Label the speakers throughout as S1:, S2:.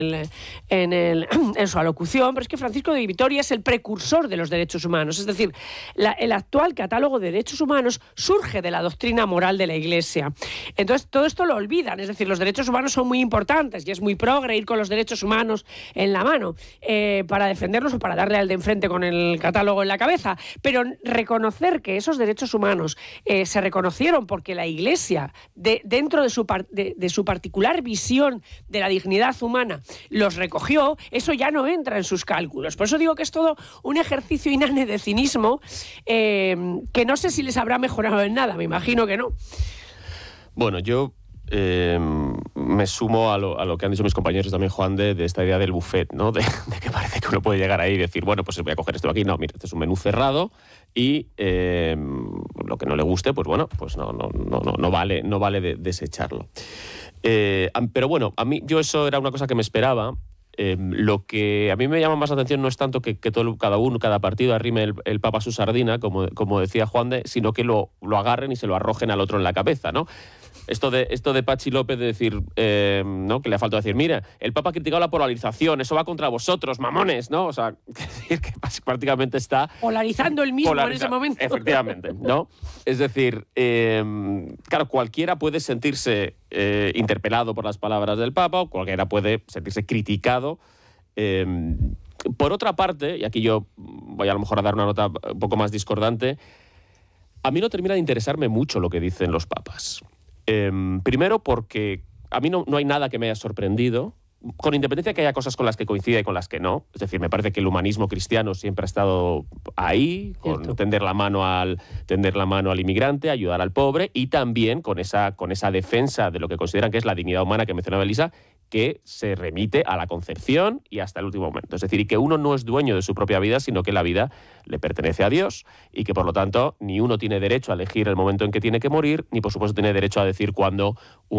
S1: en su alocución, pero es que Francisco de Vitoria es el precursor de los derechos humanos. Es decir, el actual catálogo de derechos humanos surge de la doctrina moral de la Iglesia. Entonces, todo esto lo olvidan. Es decir, los derechos humanos son muy importantes y es muy progre ir con los derechos humanos en la mano para defenderlos o para darle al de enfrente con el catálogo en la cabeza. Pero reconocer que esos derechos humanos se reconocieron porque la Iglesia, dentro de su particular visión de la dignidad humana, los recogió, eso ya no entra en sus cálculos. Por eso digo que es todo un ejercicio inane de cinismo que no sé si les habrá mejorado en nada, me imagino que no.
S2: Bueno, yo me sumo a lo que han dicho mis compañeros también, Juan, de esta idea del buffet, ¿no? De que parece que uno puede llegar ahí y decir, bueno, pues voy a coger esto de aquí. No, mira, este es un menú cerrado y lo que no le guste, pues bueno, pues no vale desecharlo. Pero bueno, yo eso era una cosa que me esperaba. Lo que a mí me llama más la atención no es tanto que cada partido arrime el papa a su sardina, como decía Juan de, sino que lo agarren y se lo arrojen al otro en la cabeza, ¿no? Esto de Pachi López de decir, ¿no? Que le ha faltado decir, mira, el Papa ha criticado la polarización, eso va contra vosotros, mamones, ¿no? O sea, que prácticamente está
S1: polarizando el mismo en ese momento.
S2: Efectivamente, ¿no? Es decir, claro, cualquiera puede sentirse interpelado por las palabras del Papa, o cualquiera puede sentirse criticado. Por otra parte, y aquí yo voy a lo mejor a dar una nota un poco más discordante, a mí no termina de interesarme mucho lo que dicen los papas. Primero porque a mí no hay nada que me haya sorprendido, con independencia de que haya cosas con las que coincide y con las que no. Es decir, me parece que el humanismo cristiano siempre ha estado ahí, con tender la mano al inmigrante, ayudar al pobre, y también con esa defensa de lo que consideran que es la dignidad humana que mencionaba Elisa, que se remite a la concepción y hasta el último momento. Es decir, y que uno no es dueño de su propia vida, sino que la vida le pertenece a Dios y que, por lo tanto, ni uno tiene derecho a elegir el momento en que tiene que morir, ni, por supuesto, tiene derecho a decir cuándo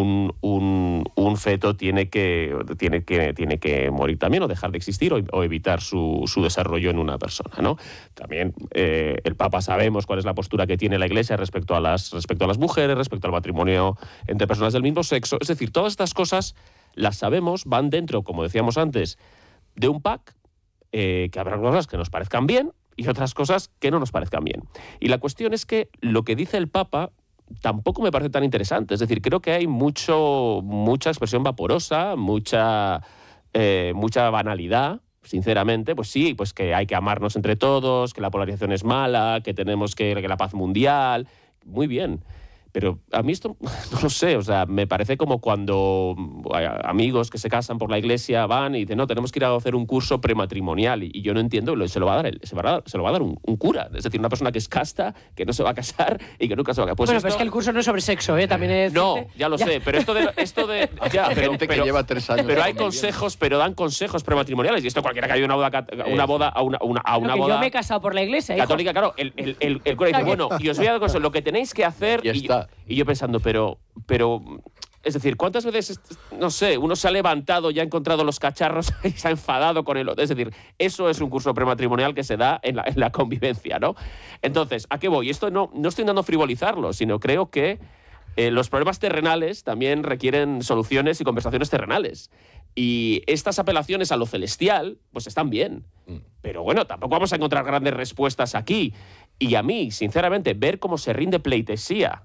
S2: un feto tiene que morir también, o dejar de existir, o evitar su desarrollo en una persona, ¿no? También el Papa sabemos cuál es la postura que tiene la Iglesia respecto a las mujeres, respecto al matrimonio entre personas del mismo sexo. Es decir, todas estas cosas las sabemos, van dentro, como decíamos antes, de un pack que habrá cosas que nos parezcan bien y otras cosas que no nos parezcan bien. Y la cuestión es que lo que dice el Papa tampoco me parece tan interesante. Es decir, creo que hay mucha expresión vaporosa, mucha banalidad, sinceramente. Pues sí, pues que hay que amarnos entre todos, que la polarización es mala, que tenemos que la paz mundial. Muy bien. Pero a mí esto, no lo sé, o sea, me parece como cuando amigos que se casan por la iglesia van y dicen, no, tenemos que ir a hacer un curso prematrimonial, y yo no entiendo, se lo va a dar un cura, es decir, una persona que es casta, que no se va a casar y que nunca se va a casar. Pues
S1: bueno, pero es que el curso no es sobre sexo, también es...
S2: No, ya lo sé, pero esto de ya,
S3: pero que lleva 3 años.
S2: Pero hay consejos, pero dan consejos prematrimoniales, y esto cualquiera que haya una boda
S1: yo me he casado por la iglesia,
S2: católica, hijo. Claro, el cura dice, bueno, y os voy a dar consejos, lo que tenéis que hacer... Y yo pensando, pero, es decir, ¿cuántas veces, no sé, uno se ha levantado y ha encontrado los cacharros y se ha enfadado con el otro? Es decir, eso es un curso prematrimonial que se da en la convivencia, ¿no? Entonces, ¿a qué voy? Esto no estoy intentando frivolizarlo, sino creo que los problemas terrenales también requieren soluciones y conversaciones terrenales. Y estas apelaciones a lo celestial, pues están bien. Pero bueno, tampoco vamos a encontrar grandes respuestas aquí. Y a mí, sinceramente, ver cómo se rinde pleitesía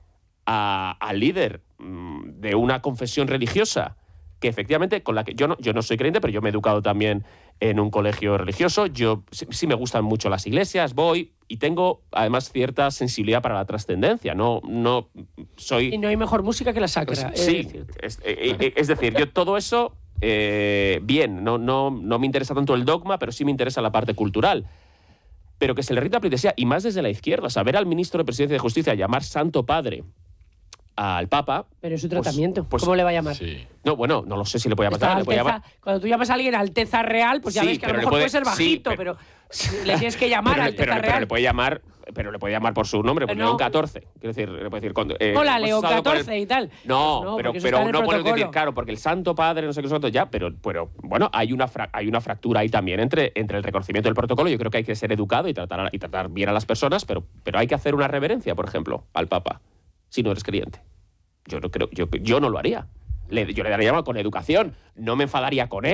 S2: al líder de una confesión religiosa, que efectivamente, con la que yo no soy creyente, pero yo me he educado también en un colegio religioso, yo sí me gustan mucho las iglesias, voy y tengo además cierta sensibilidad para la trascendencia, no soy...
S1: Y no hay mejor música que la sacra.
S2: Sí, es decir, yo todo eso, bien, no me interesa tanto el dogma, pero sí me interesa la parte cultural. Pero que se le rinda pleitesía, y más desde la izquierda, saber al ministro de Presidencia y de Justicia llamar Santo Padre al Papa...
S1: Pero es su tratamiento. ¿Cómo le va a llamar?
S2: Sí. No, bueno, no lo sé si le puede llamar.
S1: Cuando tú llamas a alguien Alteza Real, pues ya ves que a lo mejor puede ser bajito, pero le tienes que llamar Alteza Real.
S2: Pero le puede llamar por su nombre, por León XIV. Quiero decir, le puede decir...
S1: Hola, León XIV y tal.
S2: No, pero no puedes decir, claro, porque el Santo Padre, no sé qué son, ya, pero bueno, hay una fractura ahí también entre el reconocimiento del protocolo. Yo creo que hay que ser educado y tratar bien a las personas, pero hay que hacer una reverencia, por ejemplo, al Papa, si no eres creyente. Yo no lo haría. yo le daría con educación, no me enfadaría con él.